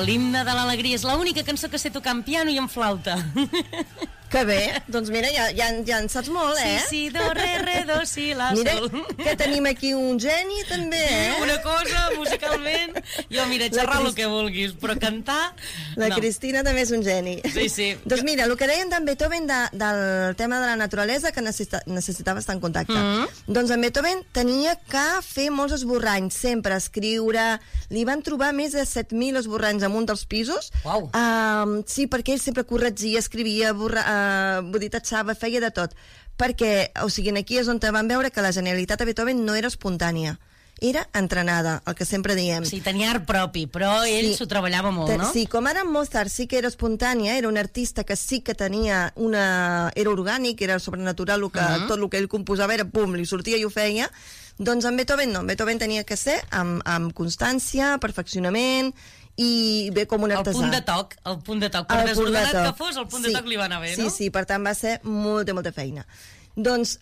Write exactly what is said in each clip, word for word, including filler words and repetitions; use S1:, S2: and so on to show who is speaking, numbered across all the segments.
S1: l'himne de l'alegria. És l'única cançó que sé tocar en piano i en flauta.
S2: Que bé, doncs mira, ja, ja, ja en saps molt, eh?
S1: Sí, sí, do, re, re, do, si, la,
S2: mira,
S1: sol.
S2: que tenim aquí un geni, també, eh?
S1: Una cosa, musicalment, jo, mira, xerrar el que vulguis, però cantar...
S2: La
S1: no.
S2: Cristina també és un geni.
S1: Sí, sí.
S2: Doncs mira, el que deien d'en Beethoven de, del tema de la naturalesa, que necessita, necessitava estar en contacte. Mm-hmm. Doncs en Beethoven tenia que fer molts esborranys, sempre escriure... Li van trobar més de set mil esborranys en un dels pisos.
S1: Uau.
S2: Um, sí, perquè ell sempre corregia, escrivia, borra, uh, vull dir, tatxava, feia de tot. Perquè, o sigui, aquí és on van veure que la genialitat de Beethoven no era espontània, era entrenada, el que sempre diem.
S1: Sí, tenia art propi, però ell
S2: sí.
S1: s'ho treballava molt, no?
S2: Sí, com ara en Mozart sí que era espontània, era un artista que sí que tenia una... era orgànic, era sobrenatural, el que, uh-huh. tot el que ell composava era pum, li sortia i ho feia. Doncs en Beethoven no, en Beethoven tenia que ser amb, amb constància, perfeccionament i bé com un artesà.
S1: El punt de toc, el punt de toc, per desordenat que fos, el punt sí, de toc li va anar bé, no?
S2: Sí, sí, per tant va ser molta, molta feina. Doncs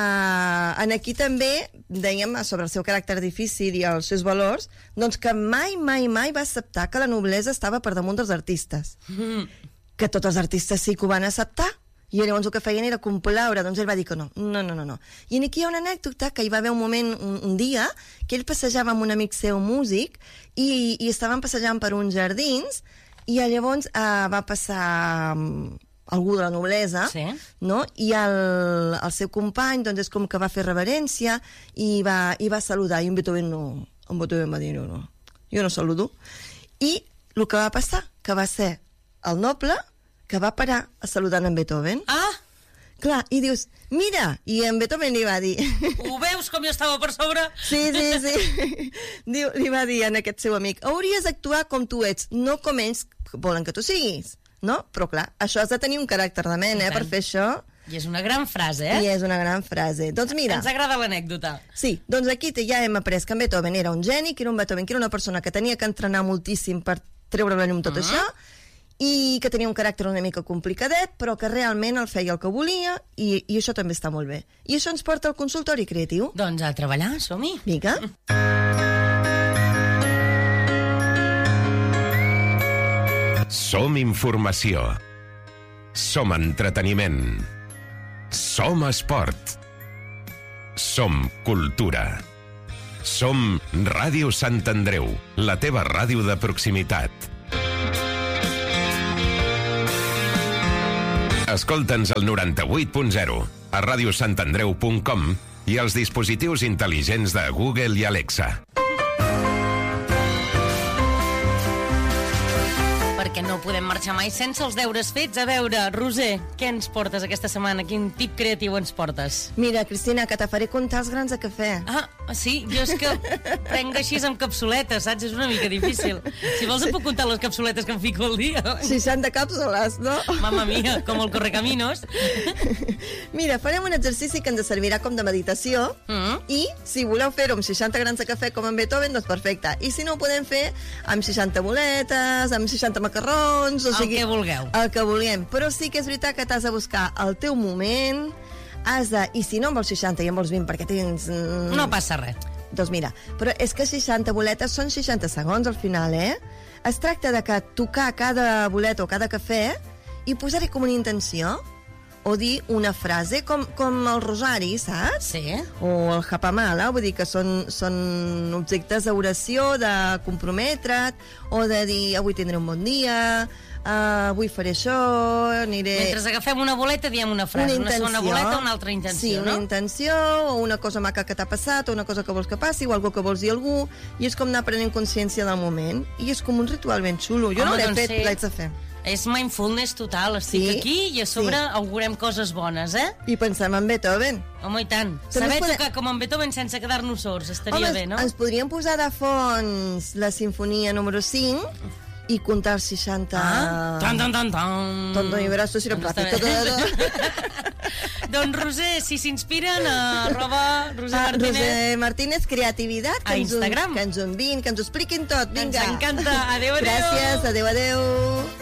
S2: eh, en aquí també dèiem sobre el seu caràcter difícil i els seus valors, doncs que mai, mai, mai va acceptar que la noblesa estava per damunt dels artistes. Mm. Que tots els artistes sí que ho van acceptar, i llavors el que feien era complaure, doncs ell va dir que no, no, no, no, no. I aquí hi ha una anècdota que hi va haver un moment, un, un dia, que ell passejava amb un amic seu músic i, i estaven passejant per uns jardins i llavors eh, va passar um, algú de la noblesa,
S1: sí.
S2: no? I el, el seu company doncs és com que va fer reverència i va, i va saludar, i en Beethoven no, en Beethoven va dir no, no, jo no saludo. I el que va passar, que va ser el noble que va parar a saludar en Beethoven.
S1: Ah!
S2: Clar, i dius, mira, i en Beethoven li va dir...
S1: Ho veus com jo estava per sobre?
S2: Sí, sí, sí. Diu, li va dir a aquest seu amic, hauries d'actuar com tu ets, no com ells volen que tu siguis, no? Però clar, això has de tenir un caràcter de ment, eh, per fer això.
S1: I és una gran frase, eh?
S2: I és una gran frase. Doncs mira...
S1: Ens agrada l'anècdota.
S2: Sí, doncs aquí ja hem après que en Beethoven era un geni, que era un Beethoven, que era una persona que tenia que entrenar moltíssim per treure la llum tot uh-huh. això, i que tenia un caràcter una mica complicadet, però que realment el feia el que volia, i, i això també està molt bé. I això ens porta al consultori creatiu.
S1: Doncs a treballar, som-hi.
S2: Vinga.
S3: Som informació. Som entreteniment. Som esport. Som cultura. Som Ràdio Sant Andreu, la teva ràdio de proximitat. Escolta'ns al noranta-vuit punt zero, a radiosantandreu punt com i als dispositius intel·ligents de Google i Alexa.
S1: Perquè no podem marxar mai sense els deures fets. A veure, Roser, què ens portes aquesta setmana? Quin tip creatiu ens portes?
S2: Mira, Cristina, que te faré comptar els grans de cafè.
S1: Ah, sí? Jo és que prenc així amb capsuletes, saps? És una mica difícil. Si vols em puc comptar les capsuletes que em fico al dia.
S2: seixanta càpsules, no?
S1: Mamma mia, com el Correcaminos.
S2: Mira, farem un exercici que ens servirà com de meditació mm. i si voleu fer-ho amb seixanta grans de cafè com en Beethoven, doncs perfecte. I si no ho podem fer amb seixanta boletes, amb seixanta macarrons... O sigui,
S1: el que vulgueu.
S2: El que vulguem. Però sí que és veritat que t'has de buscar el teu moment, has de... I si no en vols seixanta i en vols vint perquè tens...
S1: No passa res.
S2: Doncs mira, però és que seixanta boletes són seixanta segons al final, eh? Es tracta de que tocar cada boleta o cada cafè i posar-hi com una intenció o dir una frase, com, com el rosari, saps?
S1: Sí.
S2: O el japamala, vull dir que són, són objectes d'oració, de comprometre't, o de dir avui tindré un bon dia, uh, avui faré això, aniré...
S1: Mentre agafem una boleta diem una frase, una, una segona boleta, una altra intenció,
S2: sí,
S1: no?
S2: Sí, una intenció, o una cosa maca que t'ha passat, o una cosa que vols que passi, o algo que vols dir a algú, i és com anar prenent consciència del moment, i és com un ritual ben xulo. Jo Home, no l'he doncs fet, sí. L'haig de fer.
S1: És mindfulness total, estic sí, aquí i a sobre sí. augurem coses bones, eh?
S2: I pensem en Beethoven.
S1: Home, i tant. També Saber podem... tocar com en Beethoven sense quedar-nos sords, estaria
S2: Home,
S1: bé, no?
S2: Ens podríem posar de fons la sinfonia número cinc i comptar els seixanta...
S1: Ah, tan, tan, tan, tan.
S2: Tonto i braço, si no plàtic.
S1: Doncs, Roser, si s'inspiren, arroba Roser
S2: ah,
S1: Martínez.
S2: Roser Martínez, creativitat.
S1: A Instagram.
S2: Que ens ho enviïn, que ens ho expliquin tot. Vinga.
S1: Ens encanta. Adéu, adéu.
S2: Gràcies, adéu, adéu.